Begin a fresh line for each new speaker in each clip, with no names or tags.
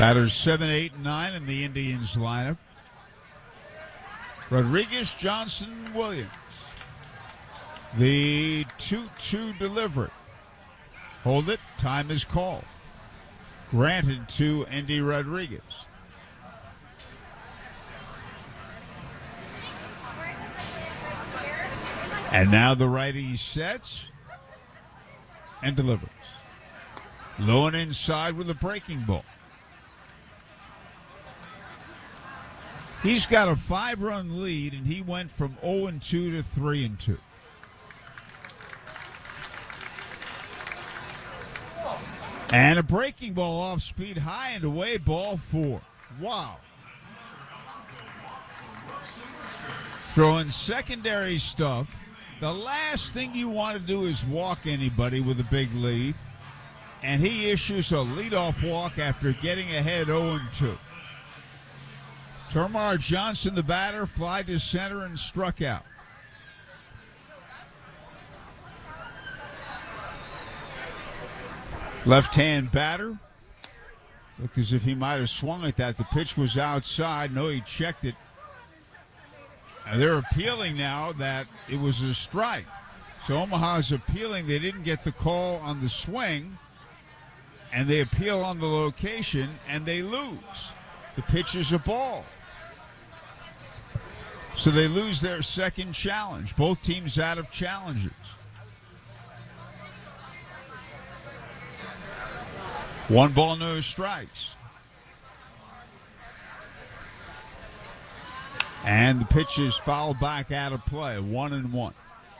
Batters 7, 8, and 9 in the Indians lineup. Rodriguez, Johnson, Williams. The 2-2 delivery. Hold it. Time is called. Granted to Endy Rodriguez. And now the righty sets and delivers. Low and inside with a breaking ball. He's got a 5-run lead, and he went from 0-2 to 3-2. And a breaking ball off speed, high and away, ball 4. Wow. Throwing secondary stuff. The last thing you want to do is walk anybody with a big lead. And he issues a leadoff walk after getting ahead 0-2. Termarr Johnson, the batter, fly to center and struck out. Left-hand batter. Looked as if he might have swung at that. The pitch was outside. No, he checked it. And they're appealing now that it was a strike. So Omaha's appealing. They didn't get the call on the swing. And they appeal on the location, and they lose. The pitch is a ball. So they lose their second challenge. Both teams out of challenges. 1 ball, no strikes. And the pitch is fouled back out of play. 1-1.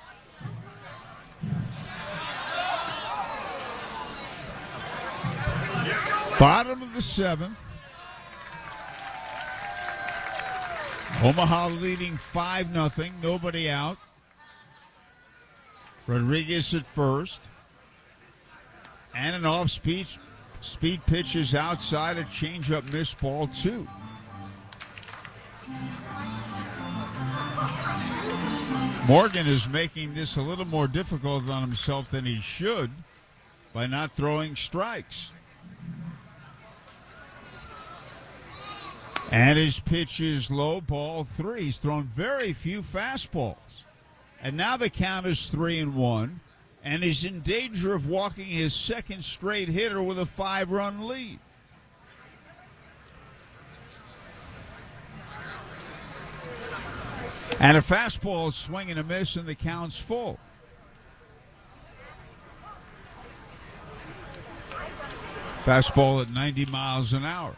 Bottom of the 7th. Omaha leading 5-0. Nobody out. Rodriguez at first. And an off-speed pitch is outside. A changeup missed, ball 2. Morgan is making this a little more difficult on himself than he should by not throwing strikes. And his pitch is low, ball 3. He's thrown very few fastballs. And now the count is 3-1. And he's in danger of walking his second straight hitter with a 5-run lead. And a fastball is swing and a miss, and the count's full. Fastball at 90 miles an hour.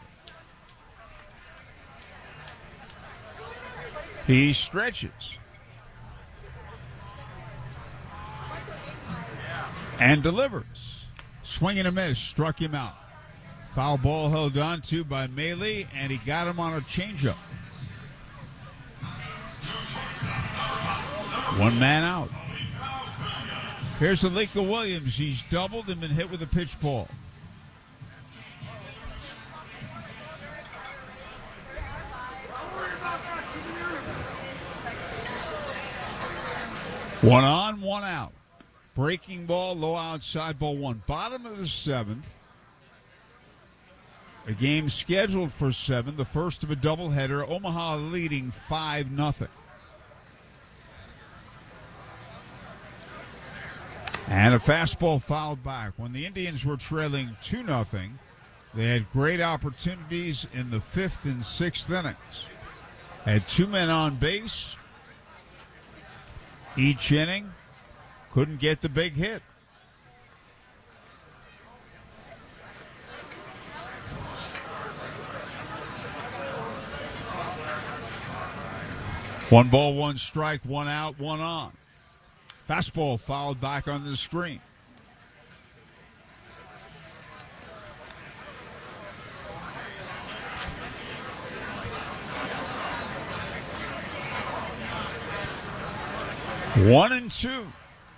He stretches. And delivers. Swing and a miss. Struck him out. Foul ball held on to by Maile, and he got him on a changeup. 1 man out. Here's Alika Williams. He's doubled and been hit with a pitch ball. One on, 1 out. Breaking ball, low outside, ball 1. Bottom of the 7th. A game scheduled for 7, the first of a doubleheader. Omaha leading 5-0. And a fastball fouled back. When the Indians were trailing 2-0, they had great opportunities in the 5th and 6th innings. Had 2 men on base each inning. Couldn't get the big hit. One ball, 1 strike, 1 out, 1 on. Fastball fouled back on the screen. One and 2.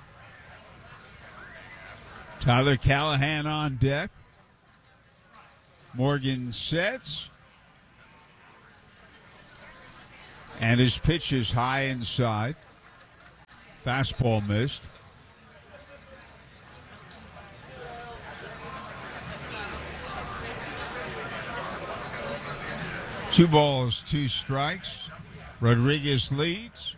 Tyler Callahan on deck. Morgan sets. And his pitch is high inside. Fastball missed. 2 balls, 2 strikes. Rodriguez leads.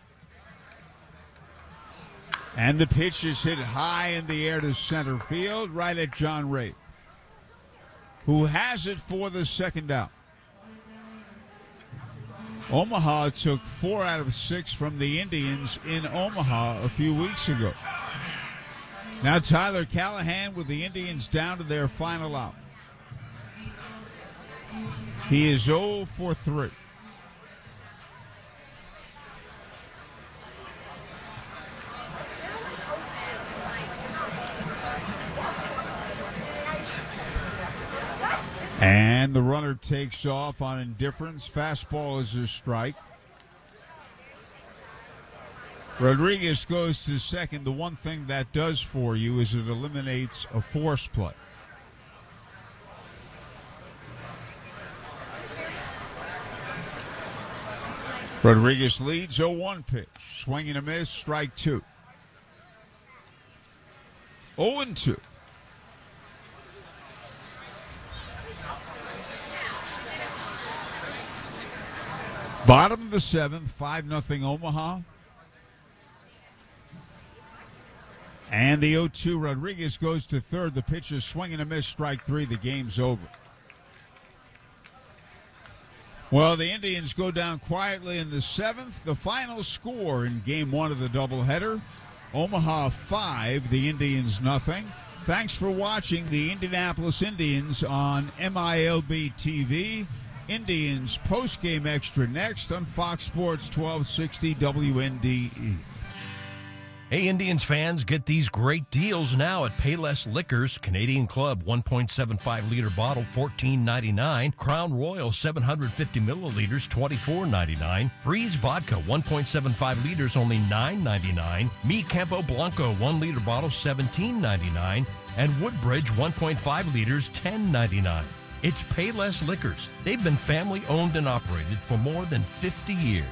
And the pitch is hit high in the air to center field, right at John Ray, who has it for the second out. Omaha took 4 out of 6 from the Indians in Omaha a few weeks ago. Now Tyler Callahan with the Indians down to their final out. He is 0 for 3. And the runner takes off on indifference. Fastball is a strike. Rodriguez goes to second. The one thing that does for you is it eliminates a force play. Rodriguez leads 0-1 pitch. Swing and a miss, strike 2. 0-2. Bottom of the 7th, 5-0 Omaha. And the 0-2, Rodriguez goes to third. The pitch is swing and a miss, strike 3. The game's over. Well, the Indians go down quietly in the 7th. The final score in Game 1 of the doubleheader, Omaha 5, the Indians nothing. Thanks for watching the Indianapolis Indians on MILB TV. Indians postgame extra next on Fox Sports 1260 WNDE.
Hey, Indians fans, get these great deals now at Payless Liquors. Canadian Club 1.75-liter bottle, $14.99. Crown Royal 750 milliliters, $24.99. Freeze Vodka 1.75 liters, only $9.99. Mi Campo Blanco 1-liter bottle, $17.99. And Woodbridge 1.5 liters, $10.99. It's Payless Liquors. They've been family-owned and operated for more than 50 years.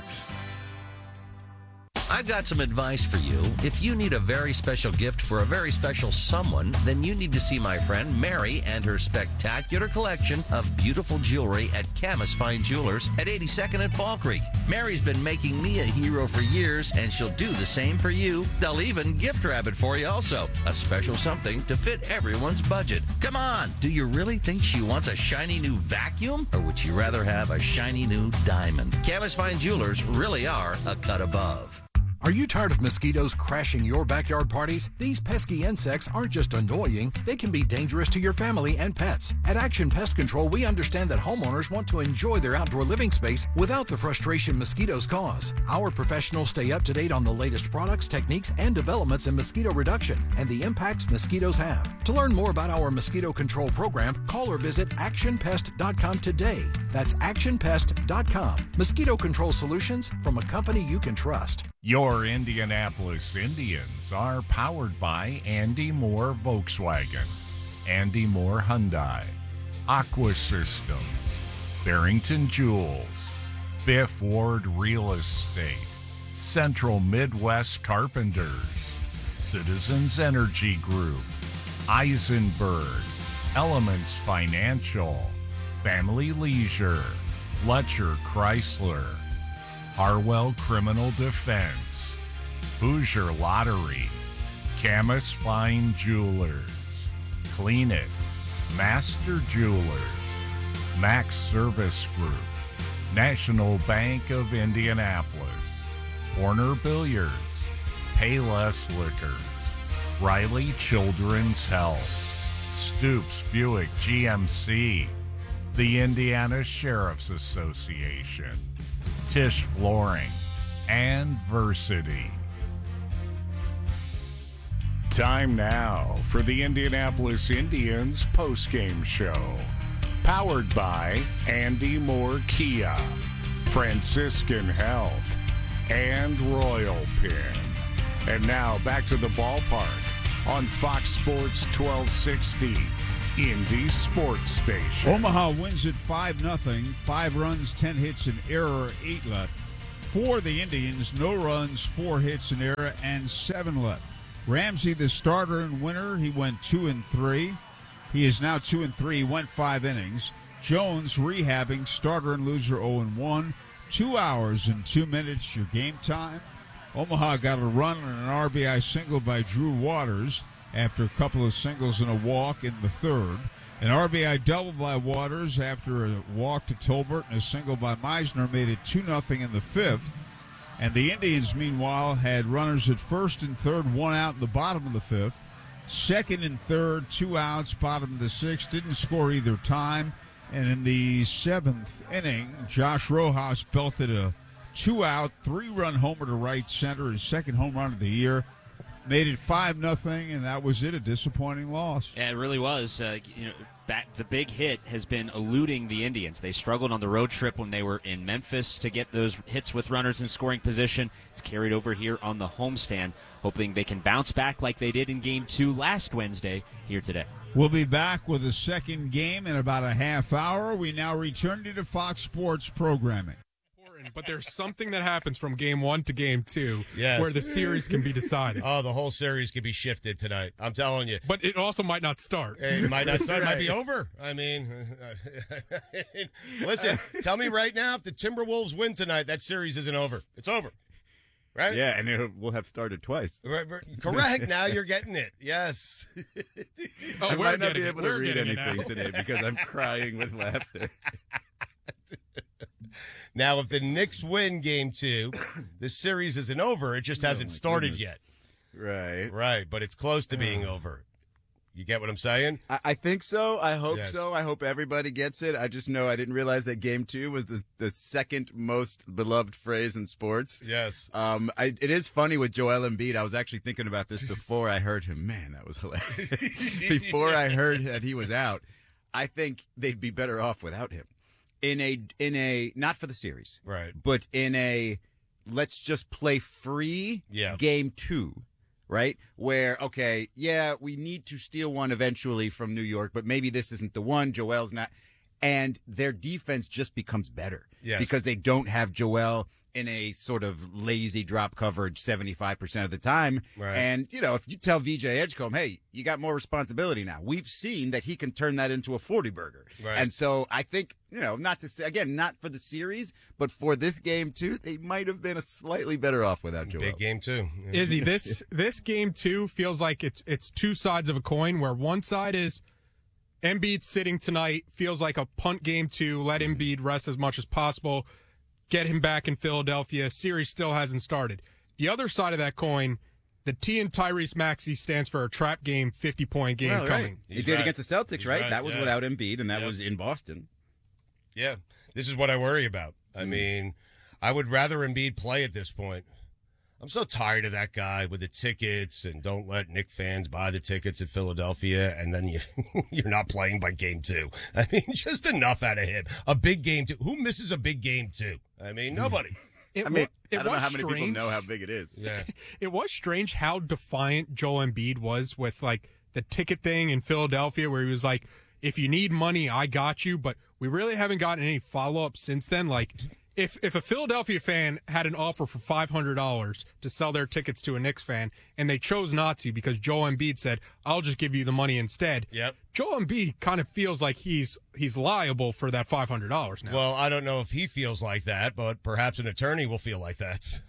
I've got some advice for you. If you need a very special gift for a very special someone, then you need to see my friend Mary and her spectacular collection of beautiful jewelry at Camas Fine Jewelers at 82nd and Fall Creek. Mary's been making me a hero for years, and she'll do the same for you. They'll even gift wrap it for you also. A special something to fit everyone's budget. Come on, do you really think she wants a shiny new vacuum? Or would she rather have a shiny new diamond? Camas Fine Jewelers really are a cut above.
Are you tired of mosquitoes crashing your backyard parties? These pesky insects aren't just annoying, they can be dangerous to your family and pets. At Action Pest Control, we understand that homeowners want to enjoy their outdoor living space without the frustration mosquitoes cause. Our professionals stay up to date on the latest products, techniques, and developments in mosquito reduction and the impacts mosquitoes have. To learn more about our mosquito control program, call or visit actionpest.com today. That's actionpest.com. Mosquito control solutions from a company you can trust.
Your Indianapolis Indians are powered by Andy Moore Volkswagen, Andy Moore Hyundai, Aqua Systems, Barrington Jewels, Biff Ward Real Estate, Central Midwest Carpenters, Citizens Energy Group, Eisenberg, Elements Financial, Family Leisure, Fletcher Chrysler, Harwell Criminal Defense, Hoosier Lottery, Camas Fine Jewelers, Clean It, Master Jewelers, Max Service Group, National Bank of Indianapolis, Horner Billiards, Payless Liquors, Riley Children's Health, Stoops Buick GMC, the Indiana Sheriff's Association, Tisch Flooring, and Versity. Time now for the Indianapolis Indians postgame show. Powered by Andy Moore Kia, Franciscan Health, and Royal Pin. And now back to the ballpark on Fox Sports 1260, Indy Sports Station.
Omaha wins it 5-0. 5 runs, 10 hits, an error, 8 left. For the Indians, no runs, 4 hits, an error, and 7 left. Ramsey, the starter and winner, he went 2-3. He is now 2-3. He went 5 innings. Jones rehabbing, starter and loser 0-1. 2 hours and 2 minutes, your game time. Omaha got a run on an RBI single by Drew Waters after a couple of singles and a walk in the third. An RBI double by Waters after a walk to Tolbert and a single by Meisner made it 2-0 in the fifth. And the Indians, meanwhile, had runners at first and third, 1 out in the bottom of the fifth. Second and third, 2 outs, bottom of the sixth. Didn't score either time. And in the seventh inning, Josh Rojas belted a 2-out, 3-run homer to right center, his second home run of the year. Made it 5-0, and that was it, a disappointing loss.
Yeah, it really was. The big hit has been eluding the Indians. They struggled on the road trip when they were in Memphis to get those hits with runners in scoring position. It's carried over here on the homestand, hoping they can bounce back like they did in Game 2 last Wednesday here today.
We'll be back with a second game in about a half hour. We now return to the Fox Sports programming.
But there's something that happens from Game 1 to Game 2
yes.
where the series can be decided.
Oh, the whole series could be shifted tonight. I'm telling you.
But it also might not start.
It might not start. It might be over. I mean, listen, tell me right now, if the Timberwolves win tonight, that series isn't over. It's over. Right?
Yeah, and we'll have started twice.
Correct. Now you're getting it. Yes.
Oh,
I
we're
might not be
getting
able
it.
to
We're
read
getting it
anything
now.
today because I'm crying with laughter.
Now, if the Knicks win Game 2, the series isn't over. It just hasn't started yet.
Right.
Right, but it's close to being over. You get what I'm saying?
I think so. I hope
Yes.
so. I hope everybody gets it. I just know I didn't realize that Game 2 was the second most beloved phrase in sports.
Yes.
It is funny with Joel Embiid. I was actually thinking about this before I heard him. Man, that was hilarious. Before I heard that he was out, I think they'd be better off without him. In a not for the series,
Right.
but in a let's just play free Game 2, right? Where, okay, yeah, we need to steal one eventually from New York, but maybe this isn't the one. Joel's not. And their defense just becomes better because they don't have Joel in a sort of lazy drop coverage 75% of the time.
Right.
And, if you tell VJ Edgecombe, hey, you got more responsibility now. We've seen that he can turn that into a 40-burger.
Right.
And so I think, not to say, again, not for the series, but for this game, too, they might have been a slightly better off without Joel.
Big Game 2.
Izzy, this Game 2 feels like it's two sides of a coin, where one side is Embiid sitting tonight, feels like a punt Game 2, let Embiid rest as much as possible, get him back in Philadelphia. Series still hasn't started. The other side of that coin, the T in Tyrese Maxey stands for a trap game, 50-point game coming.
He did against the Celtics,
He's
right?
right,
That was
yeah.
without Embiid, and that was in Boston.
Yeah. This is what I worry about. I mean, I would rather Embiid play at this point. I'm so tired of that guy with the tickets and don't let Knick fans buy the tickets at Philadelphia, and then you're not playing by Game 2. I mean, just enough out of him. A big Game 2. Who misses a big Game 2? I mean, nobody.
I don't know how many people know how big it is.
Yeah.
It was strange how defiant Joel Embiid was with the ticket thing in Philadelphia, where he was like, if you need money, I got you. But we really haven't gotten any follow-up since then. Like, if a Philadelphia fan had an offer for $500 to sell their tickets to a Knicks fan, and they chose not to because Joel Embiid said, I'll just give you the money instead.
Yep.
Joel Embiid kind of feels like he's liable for that $500 now.
Well, I don't know if he feels like that, but perhaps an attorney will feel like that.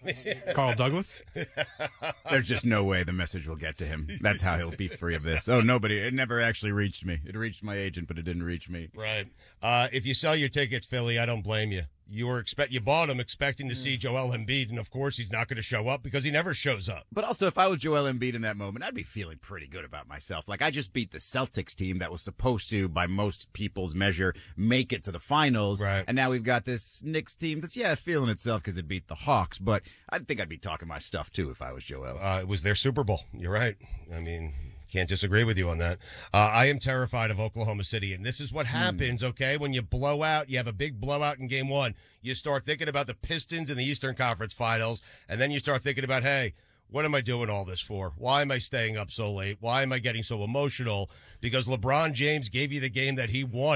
Carl Douglas?
There's just no way the message will get to him. That's how he'll be free of this. Oh, nobody. It never actually reached me. It reached my agent, but it didn't reach me.
Right. If you sell your tickets, Philly, I don't blame you. You bought him expecting to see Joel Embiid, and of course he's not going to show up because he never shows up.
But also, if I was Joel Embiid in that moment, I'd be feeling pretty good about myself. Like, I just beat the Celtics team that was supposed to, by most people's measure, make it to the finals.
Right.
And now we've got this Knicks team that's, feeling itself because it beat the Hawks. But I think I'd be talking my stuff, too, if I was Joel.
It was their Super Bowl. You're right. I mean, can't disagree with you on that. I am terrified of Oklahoma City, and this is what happens, okay? When you blow out, you have a big blowout in Game 1. You start thinking about the Pistons in the Eastern Conference Finals, and then you start thinking about, hey, what am I doing all this for? Why am I staying up so late? Why am I getting so emotional? Because LeBron James gave you the game that he wanted,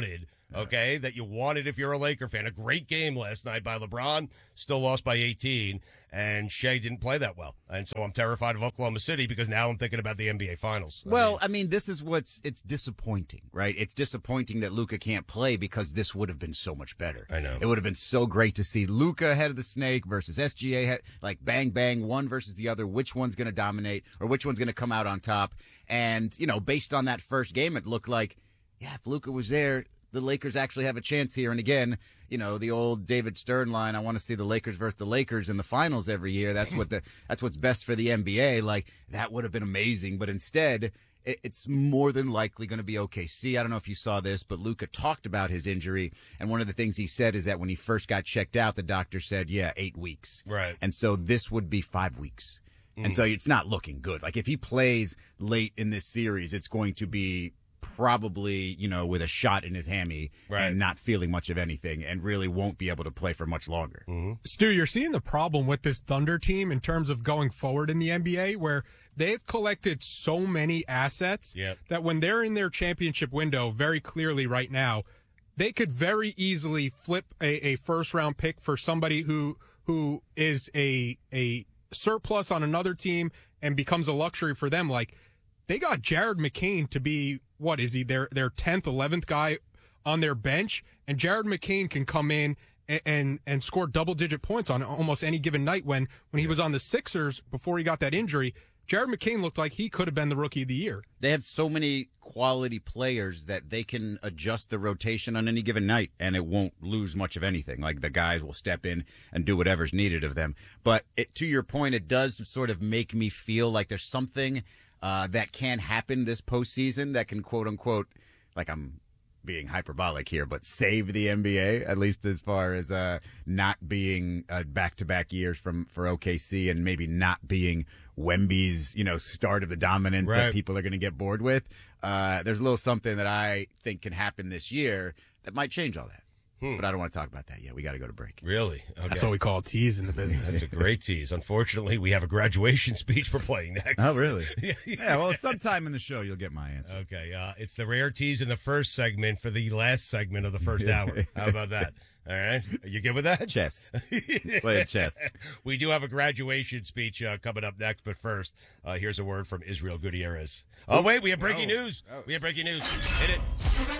okay, that you wanted if you're a Laker fan. A great game last night by LeBron, still lost by 18, and Shea didn't play that well. And so I'm terrified of Oklahoma City because now I'm thinking about the NBA Finals.
I mean, this is it's disappointing, right? It's disappointing that Luka can't play because this would have been so much better.
I know.
It would have been so great to see Luka head of the snake versus SGA, like bang, bang, one versus the other. Which one's going to dominate or which one's going to come out on top? And, based on that first game, it looked like, yeah, if Luka was there, the Lakers actually have a chance here. And again, the old David Stern line, I want to see the Lakers versus the Lakers in the finals every year. That's what's best for the NBA. Like, that would have been amazing. But instead, it's more than likely going to be OKC. I don't know if you saw this, but Luka talked about his injury. And one of the things he said is that when he first got checked out, the doctor said, 8 weeks.
Right.
And so this would be 5 weeks. And so it's not looking good. Like, if he plays late in this series, it's going to be probably, with a shot in his hammy and not feeling much of anything and really won't be able to play for much longer.
Stu, you're seeing the problem with this Thunder team in terms of going forward in the NBA, where they've collected so many assets that when they're in their championship window, very clearly right now, they could very easily flip a first-round pick for somebody who is a surplus on another team and becomes a luxury for them. Like, they got Jared McCain to be, what is he, their 10th, 11th guy on their bench, and Jared McCain can come in and score double-digit points on almost any given night. When he was on the Sixers before he got that injury, Jared McCain looked like he could have been the Rookie of the Year.
They have so many quality players that they can adjust the rotation on any given night, and it won't lose much of anything. Like, the guys will step in and do whatever's needed of them. But to your point, it does sort of make me feel like there's something that can happen this postseason that can, quote unquote, like, I'm being hyperbolic here, but save the NBA, at least as far as not being back-to-back years for OKC and maybe not being Wemby's, start of the dominance that people are going to get bored with. There's a little something that I think can happen this year that might change all that. But I don't want to talk about that yet. We got to go to break.
Really? Okay.
That's what we call a tease in the business.
That's a great tease. Unfortunately, we have a graduation speech we're playing next.
Oh, really? Yeah, well, sometime in the show, you'll get my answer.
Okay. It's the rare tease in the first segment for the last segment of the first hour. How about that? All right. Are you good with that?
Chess. Play chess.
We do have a graduation speech coming up next, but first, here's a word from Israel Gutierrez. Oh, wait, we have breaking news. We have breaking news. Hit it.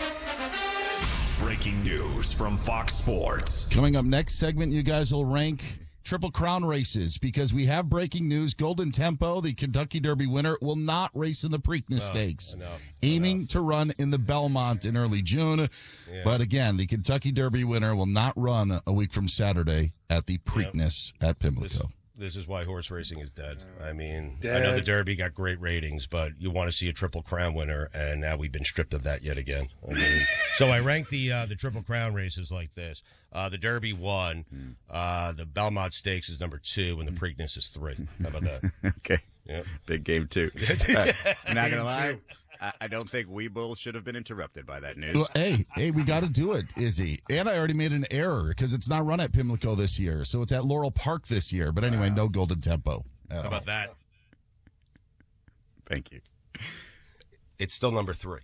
Breaking news from Fox Sports.
Coming up next segment, you guys will rank Triple Crown races because we have breaking news. Golden Tempo, the Kentucky Derby winner, will not race in the Preakness Stakes. Aiming to run in the Belmont in early June. Yeah. But again, the Kentucky Derby winner will not run a week from Saturday at the Preakness at Pimlico.
This is why horse racing is dead. I mean, I know the Derby got great ratings, but you want to see a Triple Crown winner, and now we've been stripped of that yet again. I mean, so I ranked the Triple Crown races like this. The Derby 1, the Belmont Stakes is number 2, and the Preakness is 3. How about that?
Okay.
Yep.
Big game 2. I'm not going to lie. I don't think Weeble should have been interrupted by that news.
Well, hey, we got to do it, Izzy. And I already made an error because it's not run at Pimlico this year. So it's at Laurel Park this year. But anyway, no Golden Tempo.
How about that?
Thank you.
It's still number 3.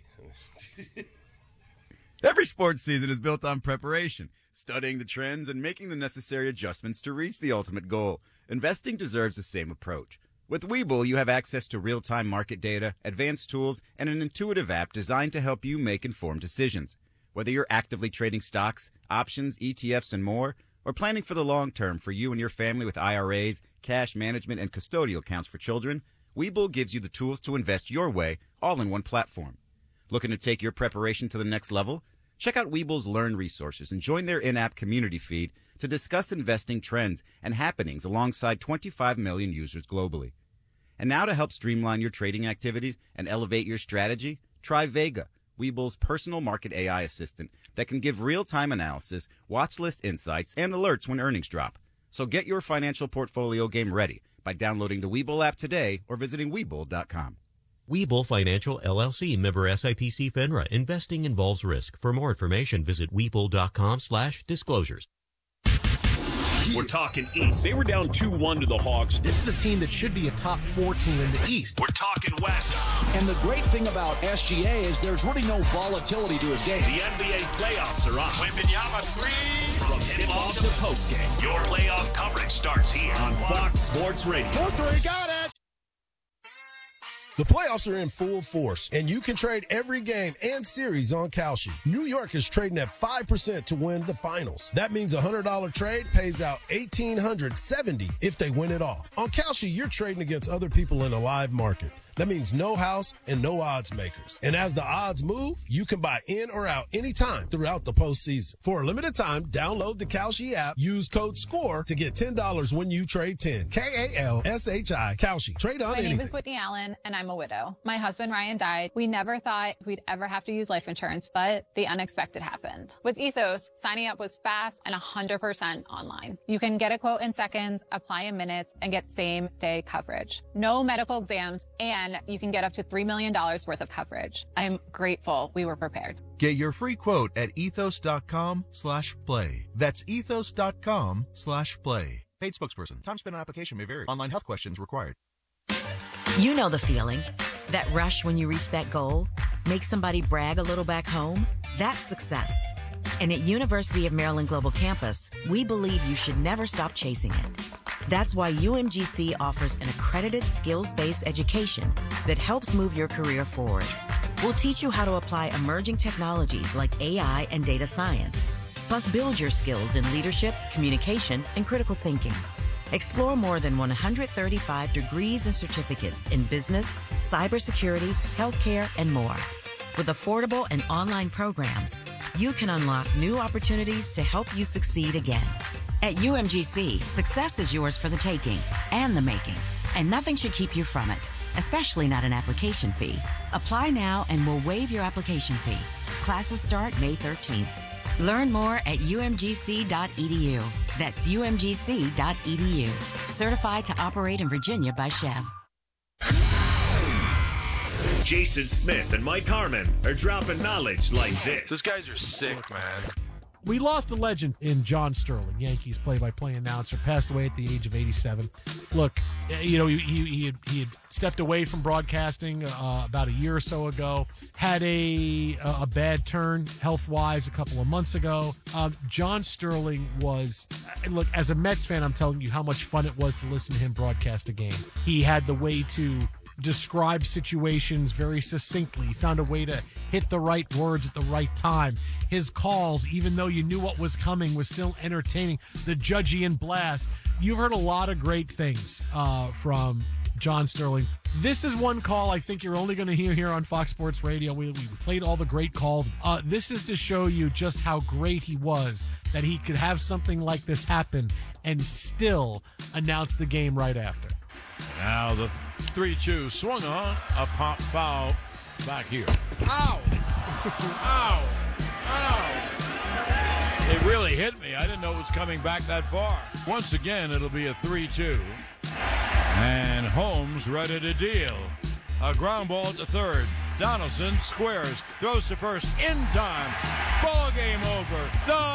Every sports season is built on preparation, studying the trends, and making the necessary adjustments to reach the ultimate goal. Investing deserves the same approach. With Webull, you have access to real-time market data, advanced tools, and an intuitive app designed to help you make informed decisions. Whether you're actively trading stocks, options, ETFs, and more, or planning for the long term for you and your family with IRAs, cash management, and custodial accounts for children, Webull gives you the tools to invest your way, all in one platform. Looking to take your preparation to the next level? Check out Webull's Learn resources and join their in-app community feed to discuss investing trends and happenings alongside 25 million users globally. And now to help streamline your trading activities and elevate your strategy, try Vega, Webull's personal market AI assistant that can give real-time analysis, watch list insights, and alerts when earnings drop. So get your financial portfolio game ready by downloading the Webull app today or visiting Webull.com.
Webull Financial, LLC, member SIPC FINRA. Investing involves risk. For more information, visit Webull.com/disclosures.
We're talking East.
They were down 2-1 to the Hawks. This is a team that should be a top 4 team in the East.
We're talking West.
And the great thing about SGA is there's really no volatility to his game.
The NBA playoffs are on. Wembanyama 3. From tip-off to postgame, your playoff coverage starts here on Fox Sports Radio.
4-3, got it! The playoffs are in full force, and you can trade every game and series on Kalshi. New York is trading at 5% to win the finals. That means a $100 trade pays out $1,870 if they win it all. On Kalshi, you're trading against other people in a live market. That means no house and no odds makers. And as the odds move, you can buy in or out anytime throughout the postseason. For a limited time, download the Kalshi app, use code SCORE to get $10 when you trade 10. Kalshi. Kalshi. Trade on anything.
My name is Whitney Allen, and I'm a widow. My husband, Ryan, died. We never thought we'd ever have to use life insurance, but the unexpected happened. With Ethos, signing up was fast and 100% online. You can get a quote in seconds, apply in minutes, and get same-day coverage. No medical exams, and you can get up to $3 million worth of coverage. I'm grateful we were prepared.
Get your free quote at ethos.com/play. That's ethos.com/play. Paid spokesperson. Time spent on application may vary. Online health questions required.
You know the feeling. That rush when you reach that goal. Make somebody brag a little back home. That's success. And at University of Maryland Global Campus, we believe you should never stop chasing it. That's why UMGC offers an accredited skills-based education that helps move your career forward. We'll teach you how to apply emerging technologies like AI and data science, plus build your skills in leadership, communication, and critical thinking. Explore more than 135 degrees and certificates in business, cybersecurity, healthcare, and more. With affordable and online programs, you can unlock new opportunities to help you succeed again. At UMGC, success is yours for the taking and the making, and nothing should keep you from it, especially not an application fee. Apply now and we'll waive your application fee. Classes start May 13th. Learn more at umgc.edu. That's umgc.edu. Certified to operate in Virginia by Chev.
Jason Smith and Mike Harmon are dropping knowledge like this.
These guys are sick, man.
We lost a legend in John Sterling, Yankees play-by-play announcer, passed away at the age of 87. Look, you know, he had stepped away from broadcasting about a year or so ago, had a bad turn health-wise a couple of months ago. John Sterling was, look, as a Mets fan, I'm telling you how much fun it was to listen to him broadcast a game. He had the way to describe situations very succinctly. He found a way to hit the right words at the right time. His calls, even though you knew what was coming, was still entertaining. The Judgian blast. You've heard a lot of great things from John Sterling. This is one call I think you're only going to hear here on Fox Sports Radio. We played all the great calls. This is to show you just how great he was, that he could have something like this happen and still announce the game right after.
Now the 3-2 swung on, a pop foul back here.
Ow!
Ow! Ow! It really hit me. I didn't know it was coming back that far. Once again, it'll be a 3-2. And Holmes ready to deal. A ground ball to third. Donaldson squares, throws to first in time. Ball game over.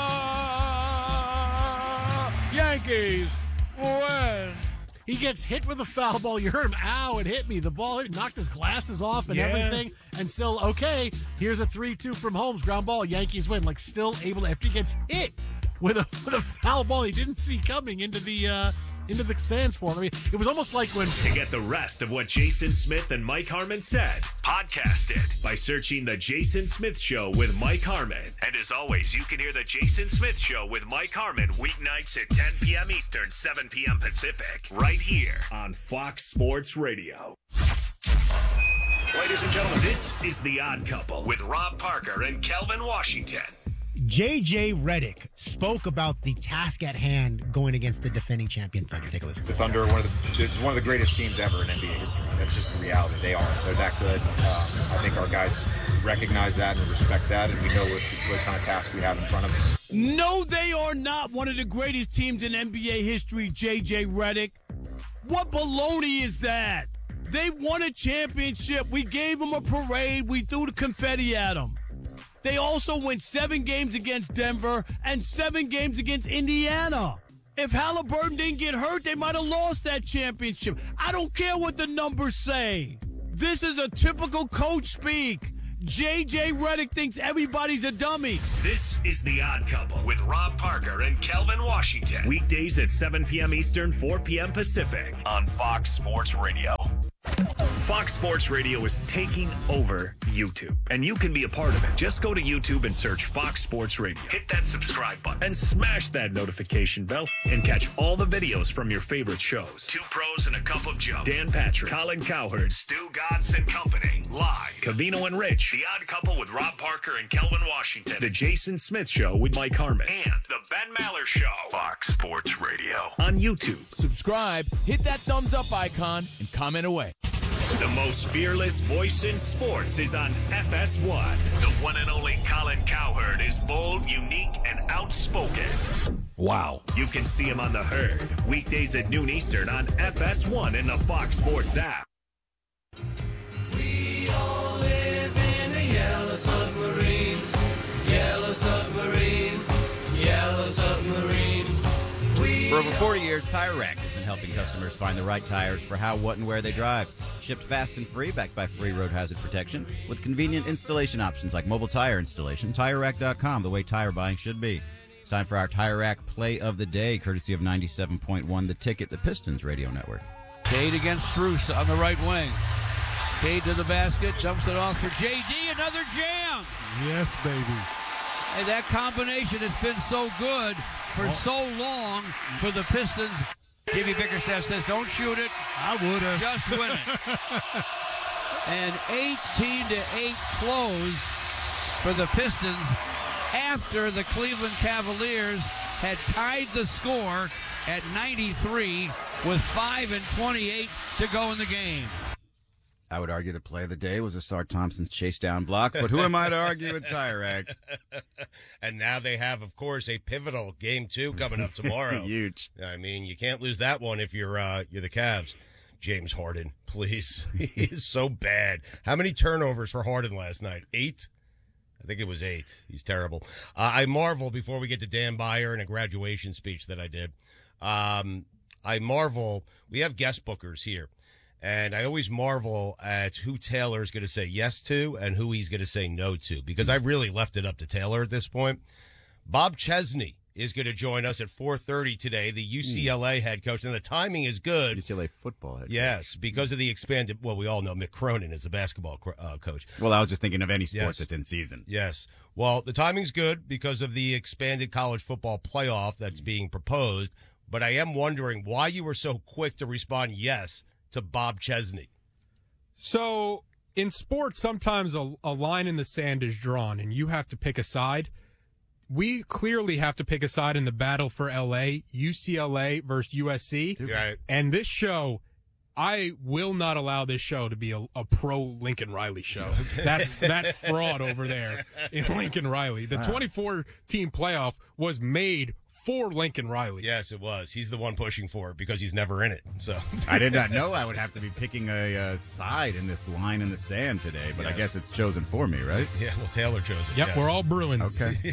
The Yankees win.
He gets hit with a foul ball. You heard him, ow, it hit me. The ball knocked his glasses off and everything. And still, okay, here's a 3-2 from Holmes. Ground ball, Yankees win. Like, still able to, after he gets hit with a foul ball he didn't see coming into the stands for him. I mean, it was almost like when...
To get the rest of what Jason Smith and Mike Harmon said, podcast it by searching The Jason Smith Show with Mike Harmon. And as always, you can hear The Jason Smith Show with Mike Harmon weeknights at 10 p.m. Eastern, 7 p.m. Pacific, right here on Fox Sports Radio. Ladies and gentlemen, this is The Odd Couple with Rob Parker and Kelvin Washington.
J.J. Redick spoke about the task at hand going against the defending champion Thunder. Take a listen.
The Thunder are one of the greatest teams ever in NBA history. That's just the reality. They're that good. I think our guys recognize that and respect that, and we know what kind of task we have in front of us.
No, they are not one of the greatest teams in NBA history, J.J. Redick. What baloney is that? They won a championship. We gave them a parade. We threw the confetti at them. They also went 7 games against Denver and 7 games against Indiana. If Halliburton didn't get hurt, they might have lost that championship. I don't care what the numbers say. This is a typical coach speak. J.J. Redick thinks everybody's a dummy.
This is The Odd Couple with Rob Parker and Kelvin Washington. Weekdays at 7 p.m. Eastern, 4 p.m. Pacific on Fox Sports Radio. Fox Sports Radio is taking over YouTube, and you can be a part of it. Just go to YouTube and search Fox Sports Radio. Hit that subscribe button and smash that notification bell and catch all the videos from your favorite shows. Two Pros and a Cup of Joe. Dan Patrick, Colin Cowherd, Stu Gatz and Company. Live. Covino and Rich. The Odd Couple with Rob Parker and Kelvin Washington. The Jason Smith Show with Mike Harmon. And The Ben Maller Show. Fox Sports Radio. On YouTube.
Subscribe, hit that thumbs up icon, and comment away.
The most fearless voice in sports is on FS1. The one and only Colin Cowherd is bold, unique, and outspoken.
Wow.
You can see him on The Herd, weekdays at noon Eastern on FS1 and the Fox Sports app.
We all live in a yellow submarine, yellow submarine, yellow submarine.
For over 40 years, Tire Rack has been helping customers find the right tires for how, what, and where they drive. Shipped fast and free, backed by free road hazard protection, with convenient installation options like mobile tire installation. TireRack.com, the way tire buying should be. It's time for our Tire Rack Play of the Day, courtesy of 97.1 The Ticket, the Pistons radio network.
Cade against Strus on the right wing. Cade to the basket, jumps it off for J.D., another jam!
Yes, baby.
Hey, that combination has been so good for so long for the Pistons. Jimmy Bickerstaff says, don't shoot it.
I would have.
Just win it. An 18-8 close for the Pistons after the Cleveland Cavaliers had tied the score at 93 with 5:28 to go in the game.
I would argue the play of the day was Asar Thompson's chase down block, but who am I to argue with Tire Rack?
And now they have, of course, a pivotal Game 2 coming up tomorrow.
Huge.
I mean, you can't lose that one if you're the Cavs. James Harden, please. He is so bad. How many turnovers for Harden last night? 8? I think it was 8. He's terrible. I marvel, before we get to Dan Beyer and a graduation speech that I did, I marvel, we have guest bookers here. And I always marvel at who Taylor's going to say yes to and who he's going to say no to, because I really left it up to Taylor at this point. Bob Chesney is going to join us at 4:30 today, the UCLA head coach. And the timing is good.
UCLA football head coach.
Yes, because of the expanded, well, we all know Mick Cronin is the basketball coach.
Well, I was just thinking of any sports that's in season.
Yes. Well, the timing's good because of the expanded college football playoff that's being proposed. But I am wondering why you were so quick to respond yes to Bob Chesney.
So in sports, sometimes a line in the sand is drawn and you have to pick a side. We clearly have to pick a side in the battle for LA, UCLA versus USC.
Right.
And this show, I will not allow this show to be a pro Lincoln Riley show. that fraud over there in Lincoln Riley. The 24-team playoff was made for Lincoln Riley.
Yes, it was. He's the one pushing for it because he's never in it. So
I did not know I would have to be picking a side in this line in the sand today, but I guess it's chosen for me, right?
Yeah, well, Taylor chose it.
Yep,
yes.
We're all Bruins.
Okay.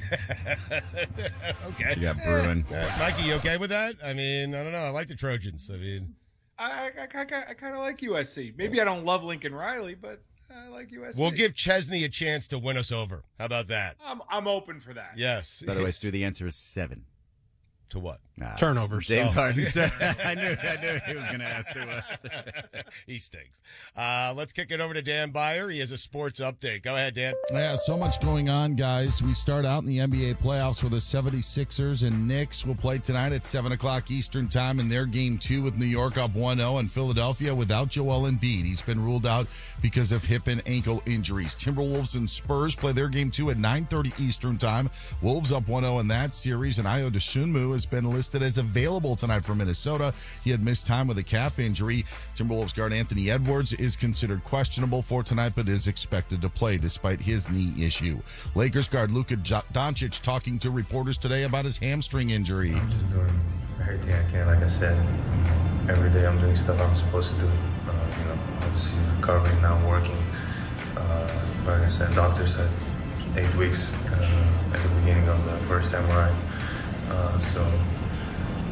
Okay.
You got Bruin.
Mikey, you okay with that? I mean, I don't know. I like the Trojans. I mean,
I kind of like USC. Maybe I don't love Lincoln Riley, but I like USC.
We'll give Chesney a chance to win us over. How about that?
I'm open for that.
Yes.
By the way, Stu, the answer is 7.
To what?
Turnovers.
James Harden said. I knew he was going to ask to
He stinks. Let's kick it over to Dan Beyer. He has a sports update. Go ahead, Dan.
Yeah, so much going on, guys. We start out in the NBA playoffs where the 76ers and Knicks will play tonight at 7 o'clock Eastern time in their Game 2 with New York up 1-0 and Philadelphia without Joel Embiid. He's been ruled out because of hip and ankle injuries. Timberwolves and Spurs play their Game 2 at 9:30 Eastern time. Wolves up 1-0 in that series, and Ayo Dosunmu has been listed as available tonight for Minnesota. He had missed time with a calf injury. Timberwolves guard Anthony Edwards is considered questionable for tonight, but is expected to play despite his knee issue. Lakers guard Luka Doncic talking to reporters today about his hamstring injury.
I'm just doing everything I can. Like I said, every day I'm doing stuff I'm supposed to do. Obviously recovering, now working. Like I said, doctor said 8 weeks at the beginning of the first MRI. So,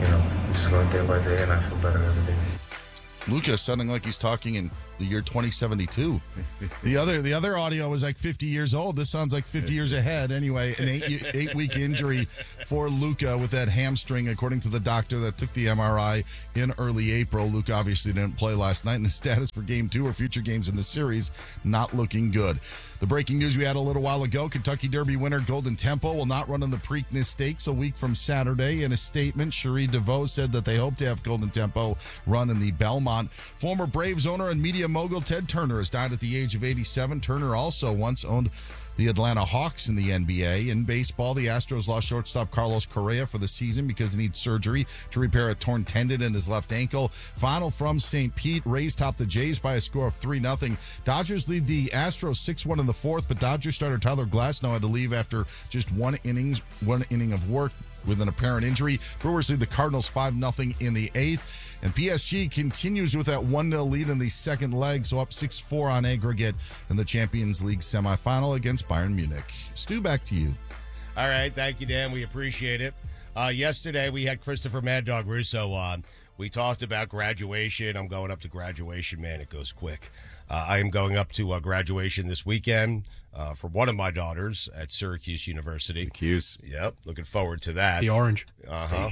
we're just going day by day, and I feel better every day.
Luka sounding like he's talking in the year 2072. The other audio was like 50 years old. This sounds like 50 years ahead. Anyway, an 8-week injury for Luka with that hamstring, according to the doctor that took the MRI in early April. Luka obviously didn't play last night, and the status for Game 2 or future games in the series not looking good. The breaking news we had a little while ago, Kentucky Derby winner Golden Tempo will not run in the Preakness Stakes a week from Saturday. In a statement, Cherie DeVos said that they hope to have Golden Tempo run in the Belmont. Former Braves owner and media mogul Ted Turner has died at the age of 87. Turner also once owned the Atlanta Hawks in the NBA. In baseball, the Astros lost shortstop Carlos Correa for the season because he needs surgery to repair a torn tendon in his left ankle. Final from St. Pete. Rays top the Jays by a score of 3-0. Dodgers lead the Astros 6-1 in the fourth, but Dodgers starter Tyler Glasnow had to leave after just one inning of work with an apparent injury. Brewers lead the Cardinals 5-0 in the eighth. And PSG continues with that 1-0 lead in the second leg, so up 6-4 on aggregate in the Champions League semifinal against Bayern Munich. Stu, back to you.
All right, thank you, Dan. We appreciate it. Yesterday, we had Christopher Mad Dog Russo on. We talked about graduation. I'm going up to graduation, man. It goes quick. I am going up to graduation this weekend for one of my daughters at Syracuse University.
Syracuse.
Yep, looking forward to that.
The orange.
Uh-huh.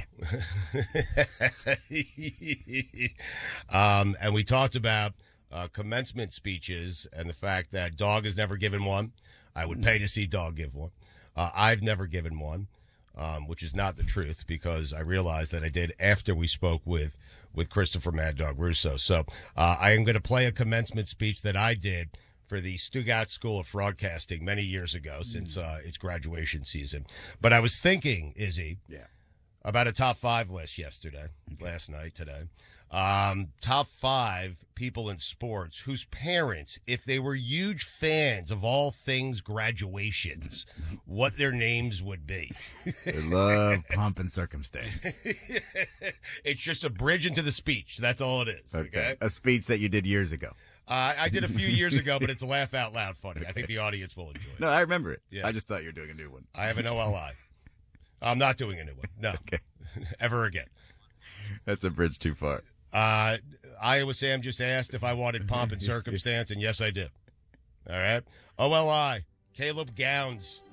And we talked about commencement speeches and the fact that Dog has never given one. I would pay to see Dog give one. I've never given one, which is not the truth because I realized that I did after we spoke with Christopher Mad Dog Russo. So I am going to play a commencement speech that I did for the Stuttgart School of Broadcasting many years ago since it's graduation season. But I was thinking, Izzy, about a top 5 list last night, today. Top 5 people in sports whose parents, if they were huge fans of all things graduations, what their names would be.
They love pomp and circumstance.
It's just a bridge into the speech. That's all it is. Okay?
A speech that you did years ago.
I did a few years ago, but it's a laugh out loud funny. I think the audience will enjoy it.
No, I remember it.
Yeah.
I just thought you were doing a new one.
I have an OLI. I'm not doing a new one. No.
Okay.
Ever again.
That's a bridge too far.
Iowa Sam just asked if I wanted pomp and circumstance, and yes, I did. All right. OLI, Caleb Gowns.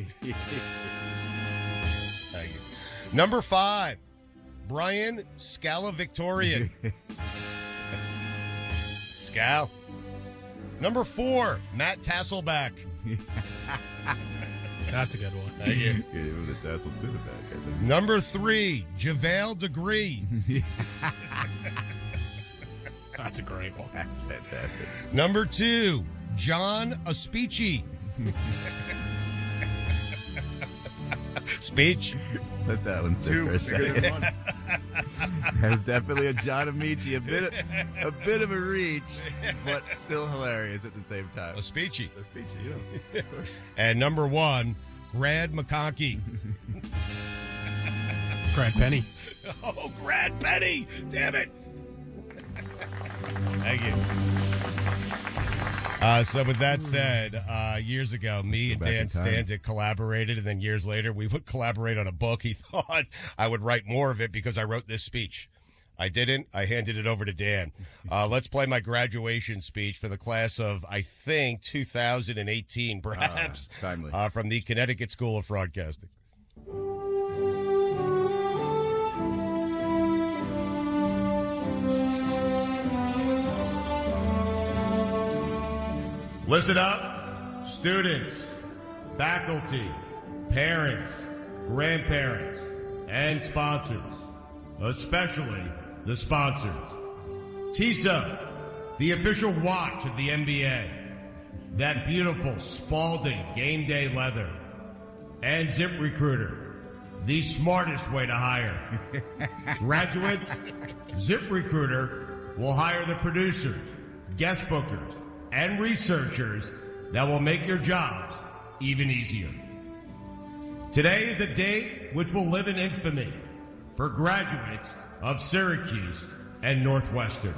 Thank you. Number 5, Brian Scala Victorian. Scal. Number 4, Matt Tasselback.
That's a good one.
Thank you.
With the tassel to the back. I think.
Number 3, JaVale Degree.
That's a great one.
That's fantastic.
Number 2, John Aspici. Speech.
Let that one sit for a second. There's definitely a John Amici, a bit of a reach, but still hilarious at the same time.
Aspici.
Yeah, of course.
And number 1, Grad McConkey.
Grad Penny.
Oh, Grad Penny. Damn it. Thank you. So with that said, years ago, me and Dan Stanzik collaborated, and then years later, we would collaborate on a book. He thought I would write more of it because I wrote this speech. I didn't. I handed it over to Dan. Let's play my graduation speech for the class of, I think, 2018, perhaps,
timely.
From the Connecticut School of Broadcasting. Listen up, students, faculty, parents, grandparents, and sponsors, especially the sponsors. TISA, the official watch of the NBA, that beautiful Spalding game day leather, and ZipRecruiter, the smartest way to hire. Graduates, ZipRecruiter will hire the producers, guest bookers, and researchers that will make your jobs even easier. Today is a date which will live in infamy for graduates of Syracuse and Northwestern.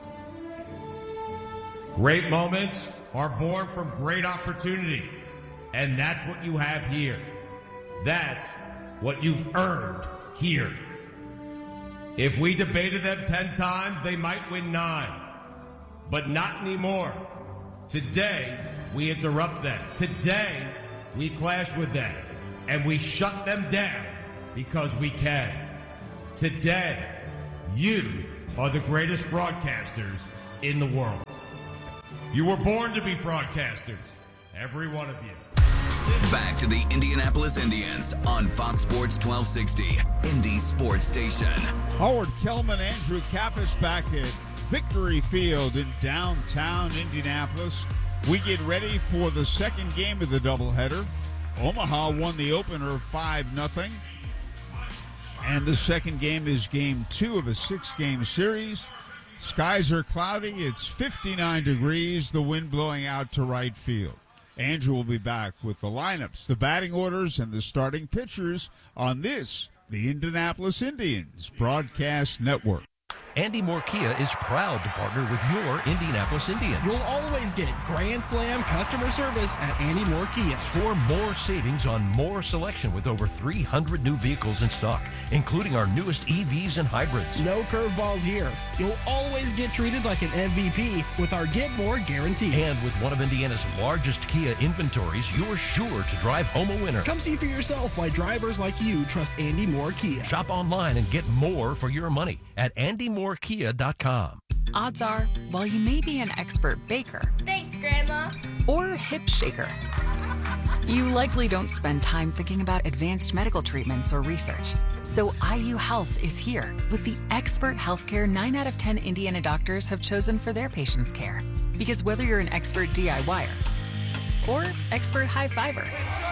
Great moments are born from great opportunity, and that's what you have here. That's what you've earned here.
If we debated them 10 times, they might win 9. But not anymore. Today, we interrupt them. Today, we clash with them. And we shut them down because we can. Today, you are the greatest broadcasters in the world. You were born to be broadcasters, every one of you.
Back to the Indianapolis Indians on Fox Sports 1260, Indy Sports Station.
Howard Kellman, Andrew Kappas back at Victory Field in downtown Indianapolis. We get ready for the second game of the doubleheader. Omaha won the opener 5-0. And the second game is game 2 of a 6-game series. Skies are cloudy. It's 59 degrees. The wind blowing out to right field. Andrew will be back with the lineups, the batting orders, and the starting pitchers on this, the Indianapolis Indians Broadcast Network.
Andy Moore Kia is proud to partner with your Indianapolis Indians.
You'll always get Grand Slam customer service at Andy Moore Kia.
Score more savings on more selection with over 300 new vehicles in stock, including our newest EVs and hybrids.
No curveballs here. You'll always get treated like an MVP with our Get More guarantee.
And with one of Indiana's largest Kia inventories, you're sure to drive home a winner.
Come see for yourself why drivers like you trust Andy Moore Kia.
Shop online and get more for your money at AndyMooreKia.com.
Odds are, while you may be an expert baker,
thanks, Grandma,
or hip shaker, you likely don't spend time thinking about advanced medical treatments or research. So IU Health is here with the expert healthcare 9 out of 10 Indiana doctors have chosen for their patients' care. Because whether you're an expert DIYer or expert high fiver,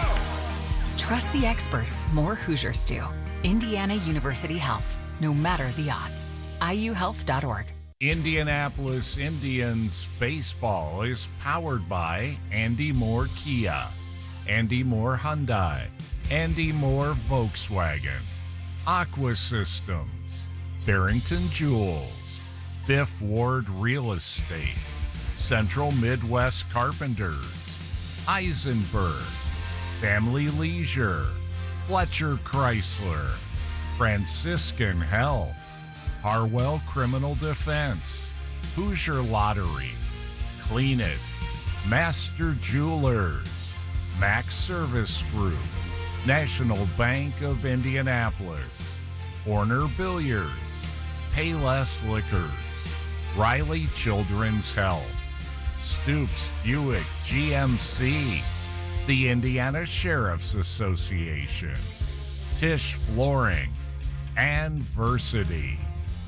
trust the experts more Hoosiers do. Indiana University Health, no matter the odds. IUhealth.org.
Indianapolis Indians baseball is powered by Andy Moore Kia, Andy Moore Hyundai, Andy Moore Volkswagen, Aqua Systems, Barrington Jewels, Biff Ward Real Estate, Central Midwest Carpenters, Eisenberg, Family Leisure, Fletcher Chrysler, Franciscan Health, Harwell Criminal Defense, Hoosier Lottery, Clean It, Master Jewelers, Max Service Group, National Bank of Indianapolis, Horner Billiards, Payless Liquors, Riley Children's Health, Stoops Buick GMC, the Indiana Sheriff's Association, Tisch Flooring, and Versity.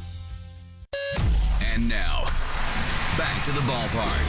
And now, back to the ballpark.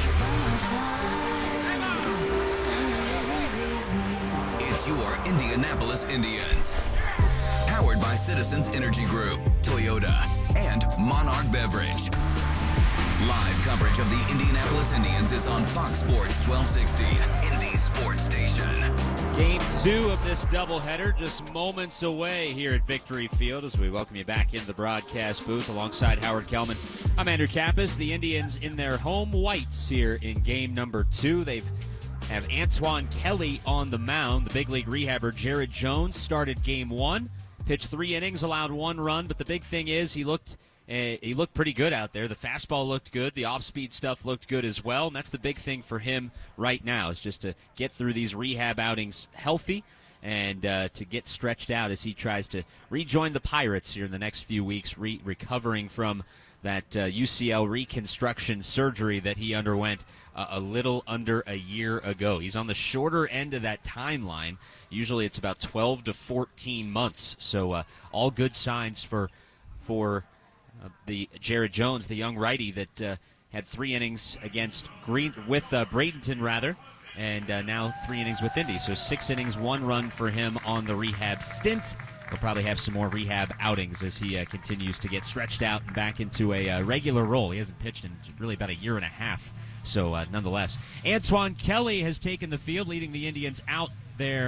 It's your Indianapolis Indians. Powered by Citizens Energy Group, Toyota, and Monarch Beverage. Live coverage of the Indianapolis Indians is on Fox Sports 1260, Indy Sports Station.
Game 2 of this doubleheader just moments away here at Victory Field as we welcome you back into the broadcast booth alongside Howard Kellman. I'm Andrew Kappas. The Indians in their home whites here in game number 2. They have Antoine Kelly on the mound. The big league rehabber Jared Jones started game 1, pitched 3 innings, allowed 1 run, but the big thing is he looked pretty good out there. The fastball looked good. The off-speed stuff looked good as well. And that's the big thing for him right now is just to get through these rehab outings healthy and to get stretched out as he tries to rejoin the Pirates here in the next few weeks, recovering from that UCL reconstruction surgery that he underwent a little under a year ago. He's on the shorter end of that timeline. Usually it's about 12 to 14 months. So all good signs for the Jared Jones, the young righty that had 3 innings against Bradenton, and now 3 innings with Indy. So 6 innings, 1 run for him on the rehab stint. He'll probably have some more rehab outings as he continues to get stretched out and back into a regular role. He hasn't pitched in really about a year and a half. So nonetheless, Antoine Kelly has taken the field, leading the Indians out there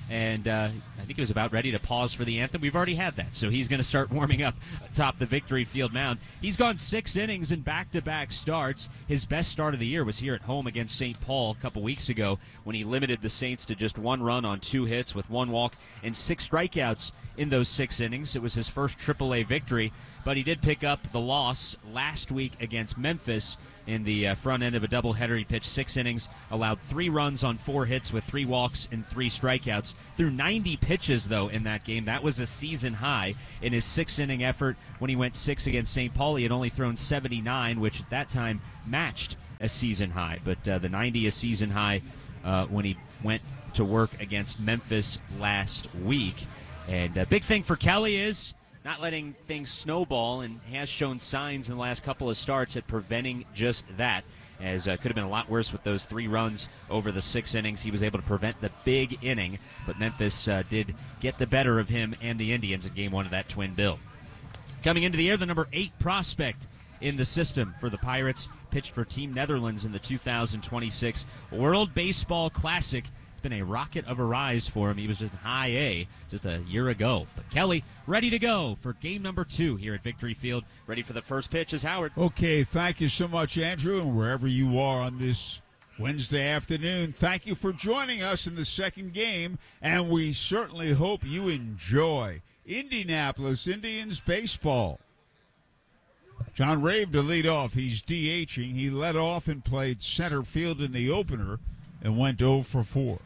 And I think he was about ready to pause for the anthem. We've already had that, so he's going to start warming up atop the Victory Field mound. He's gone 6 innings in back-to-back starts. His best start of the year was here at home against St. Paul a couple weeks ago when he limited the Saints to just 1 run on 2 hits with 1 walk and 6 strikeouts in those 6 innings. It was his first AAA victory, but he did pick up the loss last week against Memphis in the front end of a doubleheader. He pitched 6 innings, allowed 3 runs on 4 hits with 3 walks and 3 strikeouts. Threw 90 pitches, though, in that game. That was a season high in his 6-inning effort. When he went 6 against St. Paul, he had only thrown 79, which at that time matched a season high. But the 90 is season high when he went to work against Memphis last week. And a big thing for Kelly is not letting things snowball, and has shown signs in the last couple of starts at preventing just that, as could have been a lot worse with those 3 runs over the 6 innings. He was able to prevent the big inning, but Memphis did get the better of him and the Indians in Game 1 of that twin bill. Coming into the air, the number 8 prospect in the system for the Pirates, pitched for Team Netherlands in the 2026 World Baseball Classic. It's been a rocket of a rise for him. He was just high A just a year ago. But Kelly, ready to go for game number 2 here at Victory Field. Ready for the first pitch is Howard.
Okay, thank you so much, Andrew, and wherever you are on this Wednesday afternoon, thank you for joining us in the second game, and we certainly hope you enjoy Indianapolis Indians baseball. John Rave to lead off. He's DHing. He led off and played center field in the opener and went 0 for 4.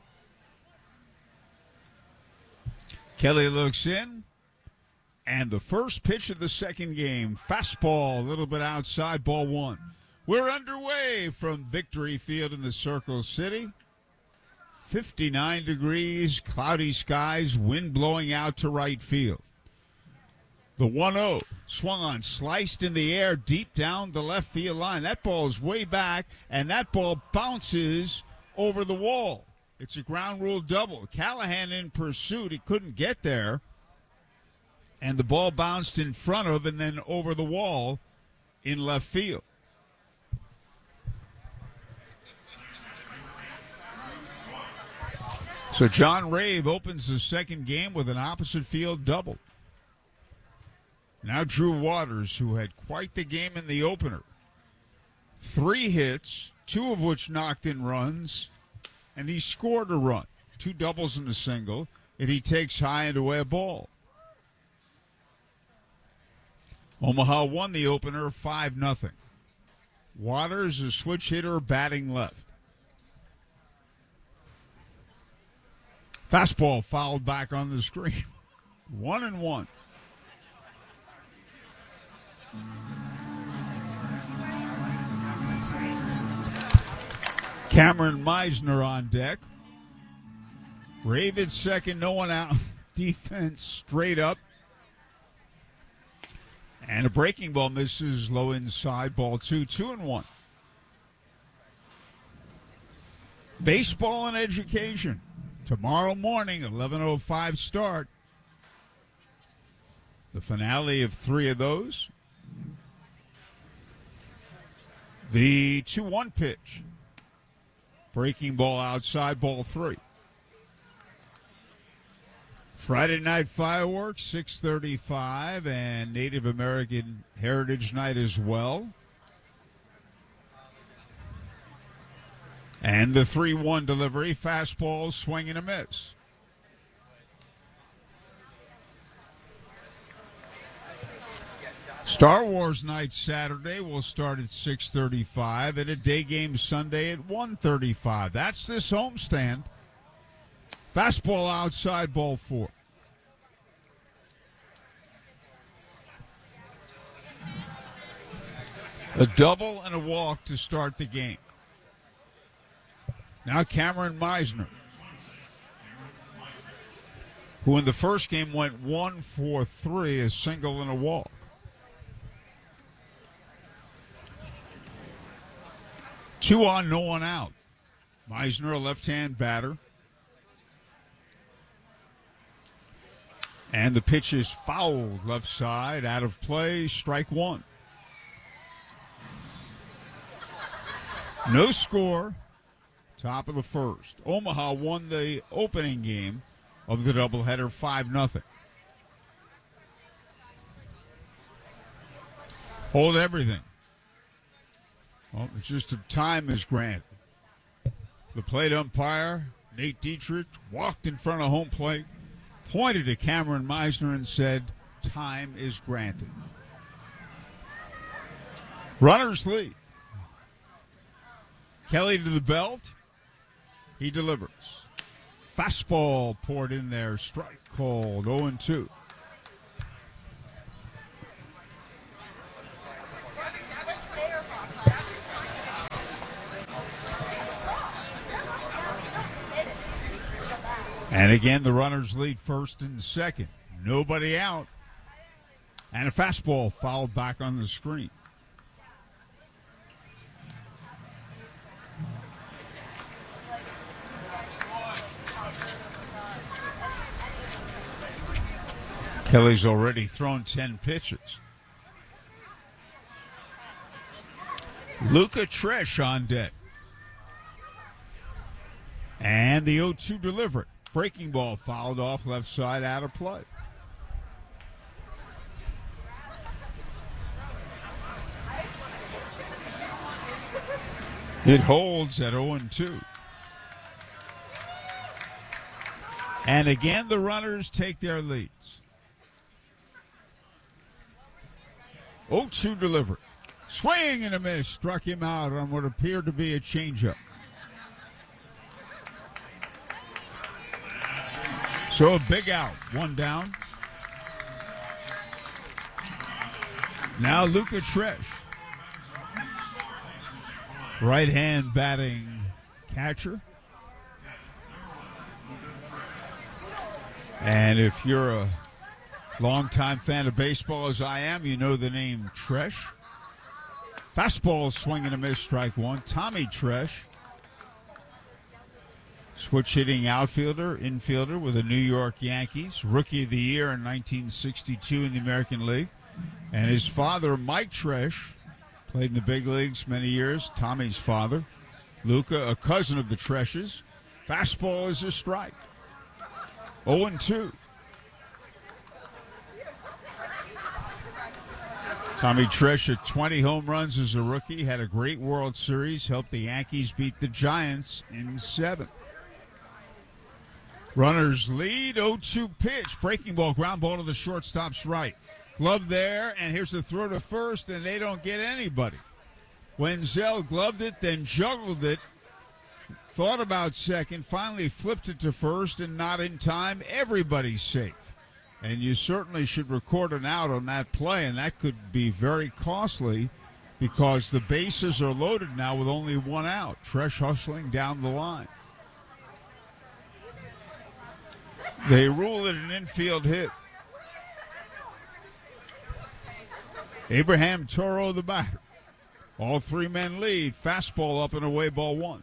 Kelly looks in, and the first pitch of the second game, fastball, a little bit outside, ball 1. We're underway from Victory Field in the Circle City. 59 degrees, cloudy skies, wind blowing out to right field. The 1-0 swung on, sliced in the air deep down the left field line. That ball is way back, and that ball bounces over the wall. It's a ground rule double. Callahan in pursuit. He couldn't get there. And the ball bounced in front of and then over the wall in left field. So John Rave opens the second game with an opposite field double. Now Drew Waters, who had quite the game in the opener. 3 hits, 2 of which knocked in runs, and he scored a run. 2 doubles and a single, and he takes high and away a ball. Omaha won the opener 5-0. Waters, a switch hitter, batting left. Fastball fouled back on the screen. 1-1. Cameron Meisner on deck. Rave at second, no one out. Defense straight up. And a breaking ball misses low inside, ball 2, 2-1. Baseball and education. Tomorrow morning, 11:05 start. The finale of 3 of those. The 2-1 pitch. Breaking ball outside, ball 3. Friday night fireworks, 6:35, and Native American Heritage Night as well. And the 3-1 delivery, fastball, swing and a miss. Star Wars night Saturday will start at 6:35 and a day game Sunday at 1:35. That's this homestand. Fastball outside, ball 4. A double and a walk to start the game. Now Cameron Meisner, who in the first game went 1 for 3, a single and a walk. Two on, no one out. Meisner, a left-hand batter. And the pitch is fouled left side, out of play, strike 1. No score. top of the first. Omaha won the opening game of the doubleheader 5-0. Hold everything. Well, it's just a time is granted. The plate umpire, Nate Dietrich, walked in front of home plate, pointed to Cameron Meisner and said, time is granted. Runners lead. Kelly to the belt. He delivers. Fastball poured in there. Strike called. 0-2. And again, the runners lead first and second. Nobody out. And a fastball fouled back on the screen. Kelly's already thrown 10 pitches. Luca Tresh on deck. And the 0-2 delivery. Breaking ball fouled off left side, out of play. It holds at 0-2. And again, the runners take their leads. 0-2 delivery. Swing and a miss. Struck him out on what appeared to be a changeup. So a big out. One down. Now Luca Tresh. Right hand batting catcher. And if you're a longtime fan of baseball as I am, you know the name Tresh. Fastball swing and a miss, strike one. Tommy Tresh. Switch hitting outfielder, infielder with the New York Yankees. Rookie of the year in 1962 in the American League. And his father, Mike Tresh, played in the big leagues many years. Tommy's father. Luca, a cousin of the Treshes. Fastball is a strike. 0-2. Tommy Tresh had 20 home runs as a rookie, had a great World Series, helped the Yankees beat the Giants in 7. Runners lead, 0-2 pitch. Breaking ball, ground ball to the shortstop's right. Glove there, and here's the throw to first, and they don't get anybody. Wenzel gloved it, then juggled it, thought about second, finally flipped it to first, and not in time. Everybody's safe. And you certainly should record an out on that play, and that could be very costly because the bases are loaded now with only one out. Tresh hustling down the line. They rule it an infield hit. Abraham Toro, the batter. All three men lead. Fastball up and away, ball one.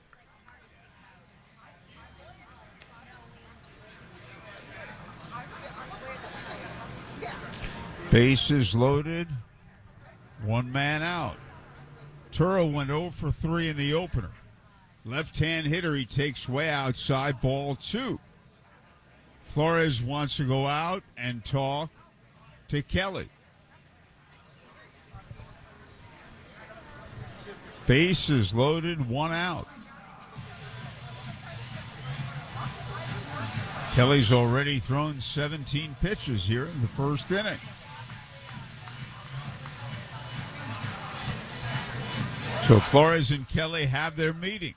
Bases loaded. One man out. Turo went 0 for 3 in the opener. Left-hand hitter he takes way outside, ball 2. Flores wants to go out and talk to Kelly. Bases loaded, one out. Kelly's already thrown 17 pitches here in the first inning. So Flores and Kelly have their meeting.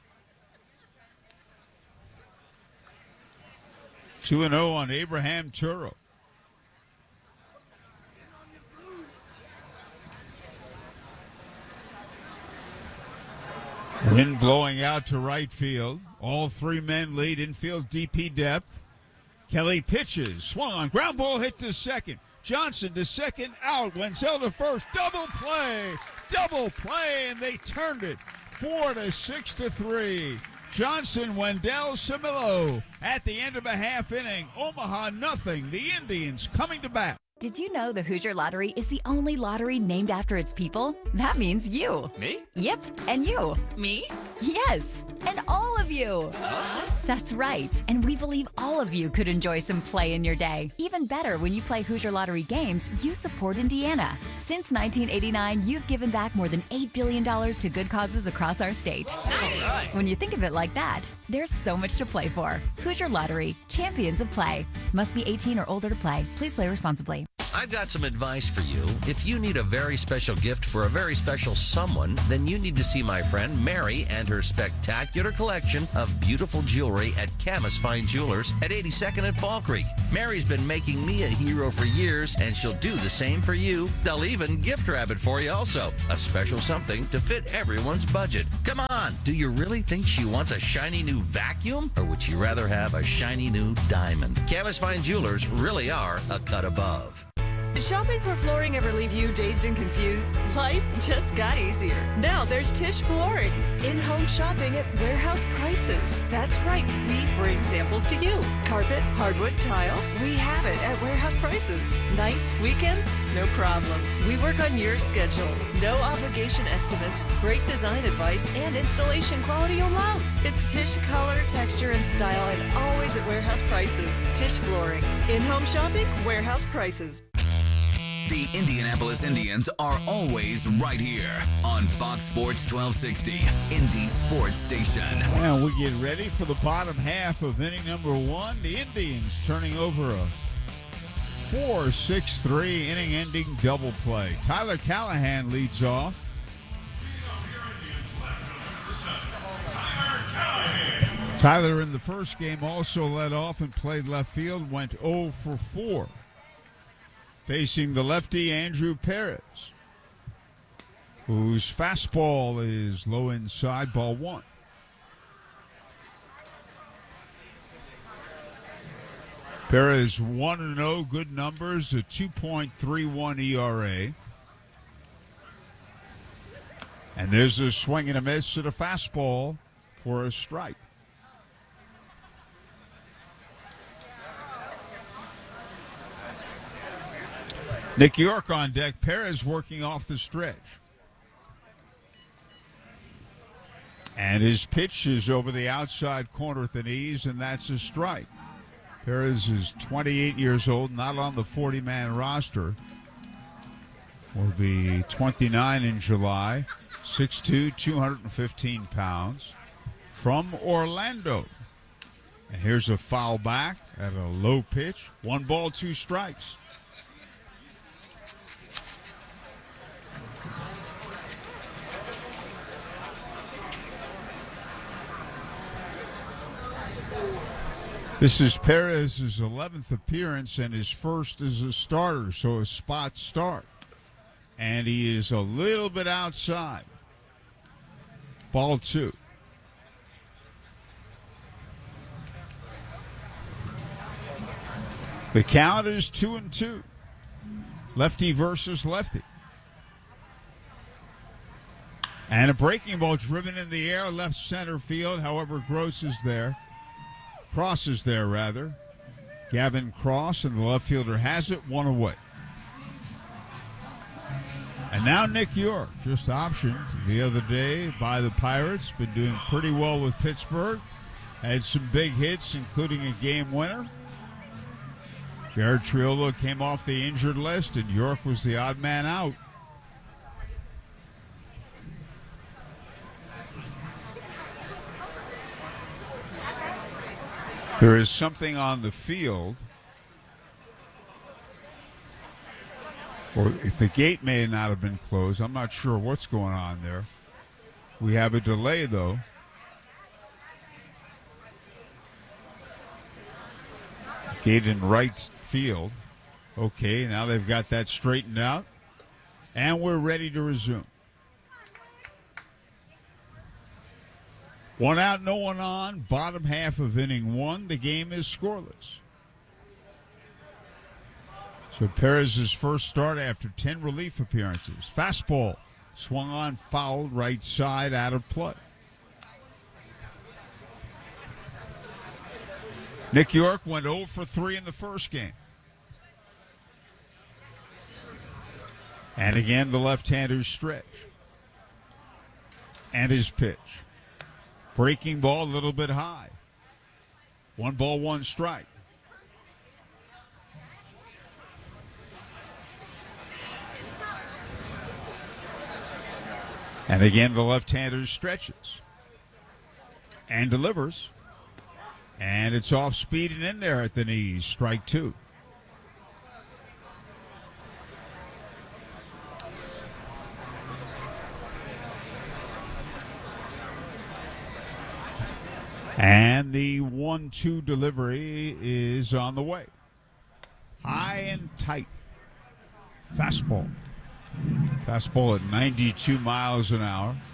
2-0 on Abraham Turo. Wind blowing out to right field. All three men lead infield DP depth. Kelly pitches. Swung on. Ground ball hit to second. Johnson to second, out. Wenzel to first. Double play. Double play, and they turned it 4-6-3. Johnson, Wendell, Samillo at the end of a half inning. Omaha nothing. The Indians coming to bat.
Did you know the Hoosier Lottery is the only lottery named after its people? That means you.
Me?
Yep, and you.
Me?
Yes, and all of you. Us? That's right. And we believe all of you could enjoy some play in your day. Even better, when you play Hoosier Lottery games, you support Indiana. Since 1989, you've given back more than $8 billion to good causes across our state. Nice. When you think of it like that, there's so much to play for. Hoosier Lottery, champions of play. Must be 18 or older to play. Please play responsibly.
I've got some advice for you. If you need a very special gift for a very special someone, then you need to see my friend Mary and her spectacular collection of beautiful jewelry at Camus Fine Jewelers at 82nd and Fall Creek. Mary's been making me a hero for years, and she'll do the same for you. They'll even gift wrap it for you also. A special something to fit everyone's budget. Come on, do you really think she wants a shiny new vacuum? Or would she rather have a shiny new diamond? Camus Fine Jewelers really are a cut above.
Did shopping for flooring ever leave you dazed and confused? Life just got easier. Now there's Tisch Flooring. In-home shopping at warehouse prices. That's right, we bring samples to you. Carpet, hardwood, tile, we have it at warehouse prices. Nights, weekends, no problem. We work on your schedule. No obligation estimates, great design advice, and installation quality you'll love. It's Tisch color, texture, and style, and always at warehouse prices. Tisch Flooring. In-home shopping, warehouse prices.
The Indianapolis Indians are always right here on Fox Sports 1260, Indy Sports Station.
And we get ready for the bottom half of inning number one. The Indians turning over a 4-6-3 inning-ending double play. Tyler Callahan leads off. Tyler in the first game also led off and played left field, went 0 for 4. Facing the lefty, Andrew Perez, whose fastball is low inside, ball one. Perez 1-0, good numbers, a 2.31 ERA. And there's a swing and a miss at a fastball for a strike. Nick York on deck. Perez working off the stretch. And his pitch is over the outside corner at the knees, and that's a strike. Perez is 28 years old, not on the 40-man roster. Will be 29 in July. 6'2", 215 pounds. From Orlando. And here's a foul back at a low pitch. 1 ball, 2 strikes. This is Perez's 11th appearance and his first as a starter, so a spot start. And he is a little bit outside. Ball 2. The count is 2-2. Lefty versus lefty. And a breaking ball driven in the air, left center field. However, Cross is there. Gavin Cross, and the left fielder has it, 1 away. And now Nick York, just optioned the other day by the Pirates. Been doing pretty well with Pittsburgh. Had some big hits, including a game winner. Jared Triolo came off the injured list, and York was the odd man out. There is something on the field, or if the gate may not have been closed, I'm not sure what's going on there. We have a delay, though. Gate in right field. Okay, now they've got that straightened out, and we're ready to resume. 1 out, no one on. Bottom half of inning 1. The game is scoreless. So Perez's first start after 10 relief appearances. Fastball swung on, fouled, right side, out of play. Nick York went 0 for 3 in the first game. And again, the left-hander's stretch. And his pitch. Breaking ball a little bit high. 1 ball, 1 strike. And again, the left-hander stretches and delivers. And it's off speed and in there at the knees. Strike 2. And the 1-2 delivery is on the way. High and tight. Fastball. Fastball at 92 miles an hour.